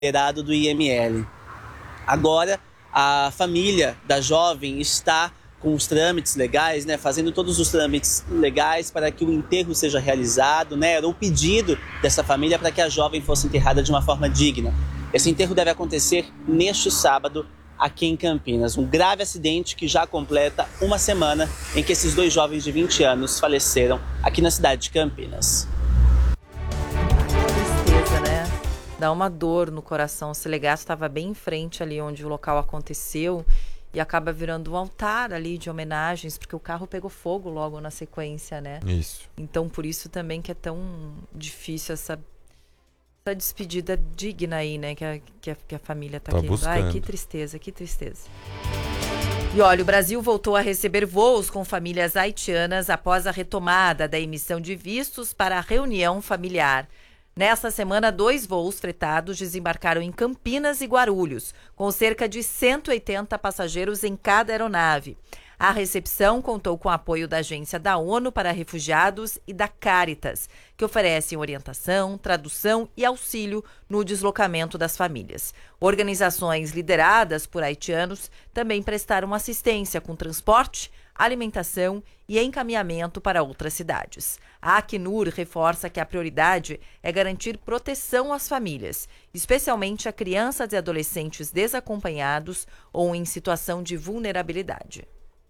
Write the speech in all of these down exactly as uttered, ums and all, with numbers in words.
liberado do I M L. Agora, a família da jovem está com os trâmites legais, né, fazendo todos os trâmites legais para que o enterro seja realizado, né, era o pedido dessa família para que a jovem fosse enterrada de uma forma digna. Esse enterro deve acontecer neste sábado aqui em Campinas. Um grave acidente que já completa uma semana em que esses dois jovens de vinte anos faleceram aqui na cidade de Campinas. Tristeza, né? Dá uma dor no coração. O Celegaço estava bem em frente ali onde o local aconteceu e acaba virando um altar ali de homenagens, porque o carro pegou fogo logo na sequência, né? Isso. Então, por isso também que é tão difícil essa, essa despedida digna aí, né? Que a, que a, que a família tá, tá querendo. buscando. Ai, que tristeza, que tristeza. E olha, o Brasil voltou a receber voos com famílias haitianas após a retomada da emissão de vistos para a reunião familiar. Nesta semana, dois voos fretados desembarcaram em Campinas e Guarulhos, com cerca de cento e oitenta passageiros em cada aeronave. A recepção contou com o apoio da Agência da ONU para Refugiados e da Caritas, que oferecem orientação, tradução e auxílio no deslocamento das famílias. Organizações lideradas por haitianos também prestaram assistência com transporte, alimentação e encaminhamento para outras cidades. A Acnur reforça que a prioridade é garantir proteção às famílias, especialmente a crianças e adolescentes desacompanhados ou em situação de vulnerabilidade.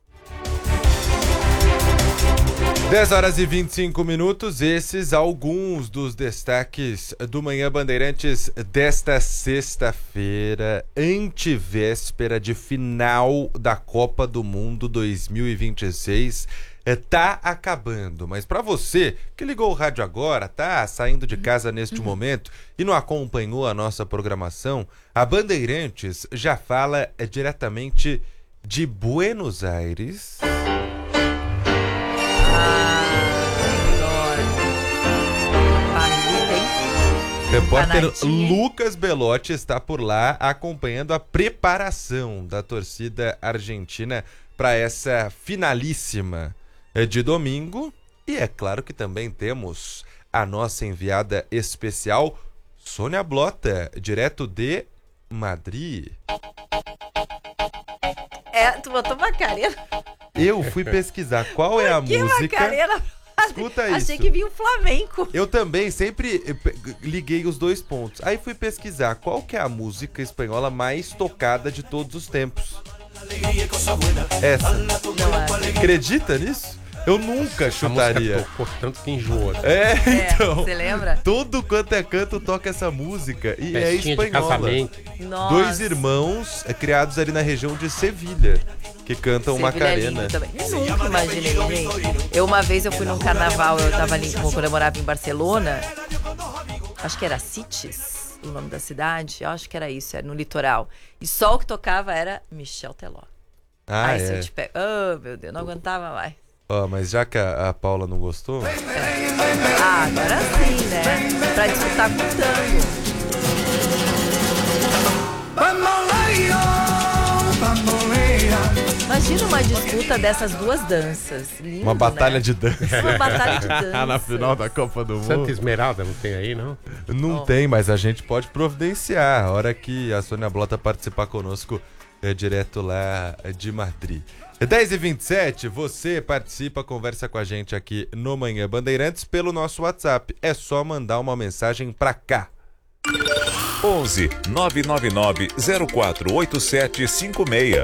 dez horas e vinte e cinco minutos, esses alguns dos destaques do Manhã Bandeirantes desta sexta-feira, antevéspera de final da Copa do Mundo dois mil e vinte e seis. Tá acabando, mas para você que ligou o rádio agora, tá saindo de casa neste uhum. momento e não acompanhou a nossa programação, a Bandeirantes já fala é, diretamente de Buenos Aires. Repórter Lucas Belotti está por lá acompanhando a preparação da torcida argentina para essa finalíssima de domingo. E é claro que também temos a nossa enviada especial, Sônia Blota, direto de Madrid. É, tu botou Macarena? Eu fui pesquisar qual é a que música... Macarena? Escuta isso. Achei que vinha o flamenco. Eu também sempre liguei os dois pontos. Aí fui pesquisar qual que é a música espanhola mais tocada de todos os tempos. Essa. Não é. Acredita nisso? Eu nunca chutaria. A música tocou tanto que enjoou. É, então. Você lembra? Todo quanto é canto toca essa música. E Festinha é espanhola. De casamento. Nossa. Dois irmãos é, criados ali na região de Sevilha, que cantam Macarena. É nunca imaginei, gente. Eu uma vez eu fui num carnaval, eu tava ali, quando eu morava em Barcelona, acho que era Sitges, o nome da cidade, eu acho que era isso, era no litoral. E só o que tocava era Michel Teló. Ah, Ai, é. se eu te pego. Oh, meu Deus, não aguentava mais. Ó, oh, mas já que a, a Paula não gostou... É. Ah, agora sim, né? Pra disputar com o tango. Imagina uma disputa dessas duas danças. Lindo, uma batalha né? de dança. Uma batalha de dança. Na final da Copa do Mundo. Santa Esmeralda não tem aí, não? Não oh. tem, mas a gente pode providenciar. A hora que a Sônia Blota participar conosco, é direto lá de Madrid. dez e vinte e sete, você participa, conversa com a gente aqui no Manhã Bandeirantes pelo nosso WhatsApp. É só mandar uma mensagem pra cá. onze nove nove nove zero quatro oito sete cinco seis.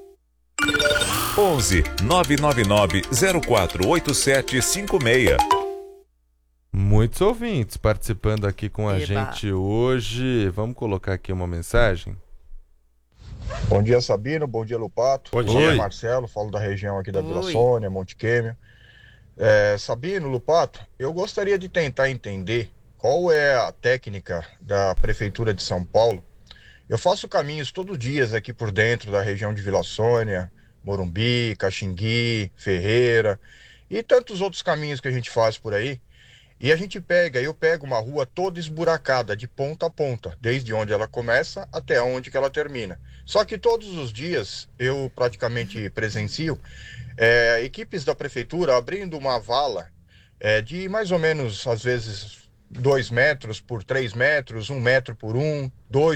onze nove nove nove zero quatro oito sete cinco seis. Muitos ouvintes participando aqui com a Eba. gente hoje. Vamos colocar aqui uma mensagem. Bom dia, Sabino. Bom dia, Lupato. Bom dia, Oi. Marcelo. Falo da região aqui da Vila Oi. Sônia, Monte Quêmio. É, Sabino, Lupato, eu gostaria de tentar entender qual é a técnica da Prefeitura de São Paulo. Eu faço caminhos todos os dias aqui por dentro da região de Vila Sônia, Morumbi, Caxingui, Ferreira e tantos outros caminhos que a gente faz por aí. E a gente pega, eu pego uma rua toda esburacada, de ponta a ponta, desde onde ela começa até onde que ela termina. Só que todos os dias eu praticamente presencio é, equipes da prefeitura abrindo uma vala é, de mais ou menos, às vezes, dois metros por três metros, um metro por um, dois